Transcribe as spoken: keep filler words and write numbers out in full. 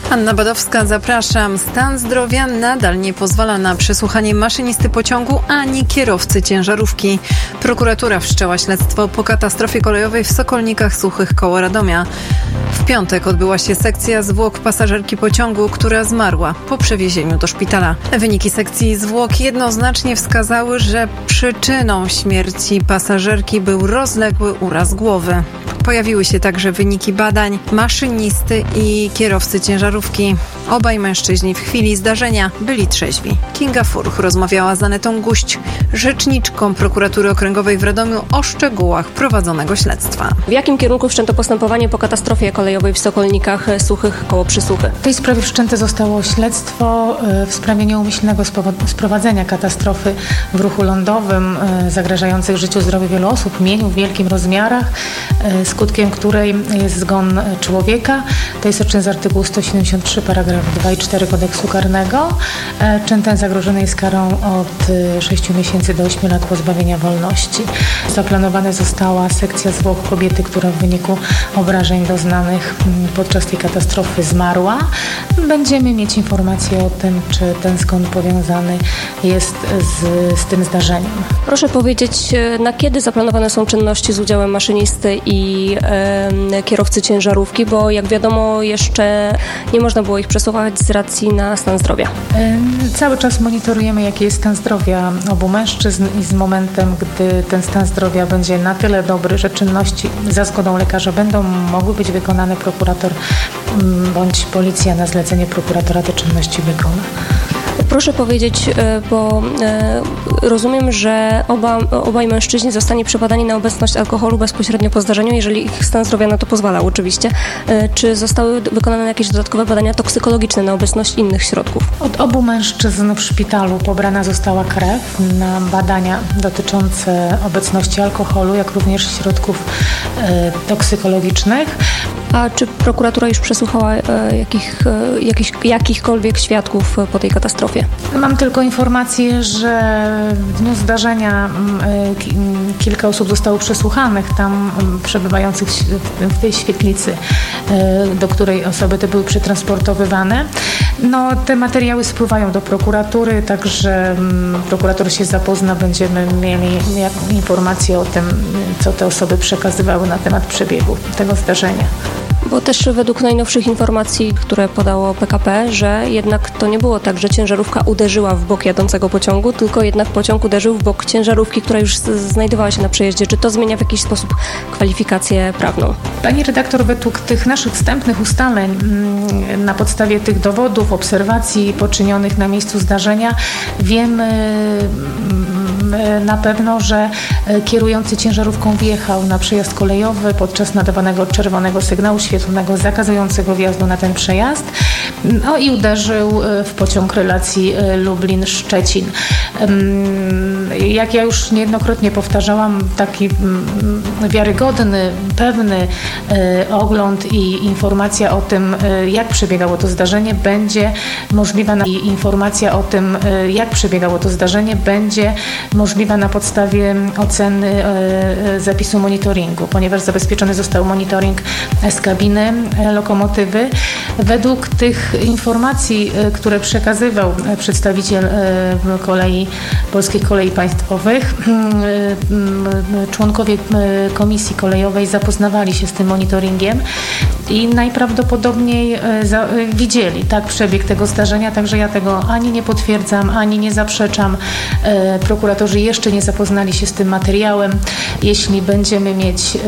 Anna Badowska, zapraszam. Stan zdrowia nadal nie pozwala na przesłuchanie maszynisty pociągu ani kierowcy ciężarówki. Prokuratura wszczęła śledztwo po katastrofie kolejowej w Sokolnikach Suchych koło Radomia. W piątek odbyła się sekcja zwłok pasażerki pociągu, która zmarła po przewiezieniu do szpitala. Wyniki sekcji zwłok jednoznacznie wskazały, że przyczyną śmierci pasażerki był rozległy uraz głowy. Pojawiły się także wyniki badań maszynisty i kierowcy ciężarówki. Obaj mężczyźni w chwili zdarzenia byli trzeźwi. Kinga Furch rozmawiała z Anetą Guść, rzeczniczką Prokuratury Okręgowej w Radomiu, o szczegółach prowadzonego śledztwa. W jakim kierunku wszczęto postępowanie po katastrofie kolejowej w Sokolnikach Suchych koło Przysuchy? W tej sprawie wszczęte zostało śledztwo w sprawie nieumyślnego sprowadzenia katastrofy w ruchu lądowym zagrażającej życiu, zdrowiu wielu osób, mieniu w wielkim rozmiarach, skutkiem której jest zgon człowieka. To jest czyn z artykułu sto siedemdziesiąt trzy paragraf dwa i cztery kodeksu karnego. Czyn ten zagrożony jest karą od sześciu miesięcy do ośmiu lat pozbawienia wolności. Zaplanowana została sekcja zwłok kobiety, która w wyniku obrażeń doznanych podczas tej katastrofy zmarła. Będziemy mieć informacje o tym, czy ten zgon powiązany jest z, z tym zdarzeniem. Proszę powiedzieć, na kiedy zaplanowane są czynności z udziałem maszynisty i e, kierowcy ciężarówki, bo jak wiadomo jeszcze nie można było ich przesłuchać z racji na stan zdrowia. Cały czas monitorujemy, jaki jest stan zdrowia obu mężczyzn i z momentem, gdy ten stan zdrowia będzie na tyle dobry, że czynności za zgodą lekarza będą mogły być wykonane, prokurator bądź policja na zlecenie prokuratora te czynności wykona. Proszę powiedzieć, bo rozumiem, że oba, obaj mężczyźni zostali przebadani na obecność alkoholu bezpośrednio po zdarzeniu, jeżeli ich stan zdrowia na to pozwala oczywiście. Czy zostały wykonane jakieś dodatkowe badania toksykologiczne na obecność innych środków? Od obu mężczyzn w szpitalu pobrana została krew na badania dotyczące obecności alkoholu, jak również środków e, toksykologicznych. A czy prokuratura już przesłuchała e, jakich, e, jakich, jakichkolwiek świadków po tej katastrofie? Mam tylko informację, że w dniu zdarzenia e, kilka osób zostało przesłuchanych tam e, przebywających w tej świetlicy, e, do której osoby te były przetransportowywane. No, te materiały spływają do prokuratury, także m, prokurator się zapozna, będziemy mieli informacje o tym, co te osoby przekazywały na temat przebiegu tego zdarzenia. Bo też według najnowszych informacji, które podało P K P, że jednak to nie było tak, że ciężarówka uderzyła w bok jadącego pociągu, tylko jednak pociąg uderzył w bok ciężarówki, która już znajdowała się na przejeździe. Czy to zmienia w jakiś sposób kwalifikację prawną? Pani redaktor, według tych naszych wstępnych ustaleń, na podstawie tych dowodów, obserwacji poczynionych na miejscu zdarzenia, wiemy na pewno, że kierujący ciężarówką wjechał na przejazd kolejowy podczas nadawanego czerwonego sygnału świetlnego zakazującego wjazdu na ten przejazd, no i uderzył w pociąg relacji Lublin-Szczecin. Jak ja już niejednokrotnie powtarzałam, taki wiarygodny, pewny ogląd i informacja o tym, jak przebiegało to zdarzenie, będzie możliwa na, i informacja o tym, jak przebiegało to zdarzenie, będzie możliwa na podstawie oceny zapisu monitoringu, ponieważ zabezpieczony został monitoring z kabiny lokomotywy. Według tych informacji, które przekazywał przedstawiciel kolei, Polskich Kolei Państwowych, członkowie Komisji Kolejowej zapoznawali się z tym monitoringiem i najprawdopodobniej widzieli tak przebieg tego zdarzenia, także ja tego ani nie potwierdzam, ani nie zaprzeczam. Prokuratorzy jeszcze nie zapoznali się z tym materiałem. Jeśli będziemy mieć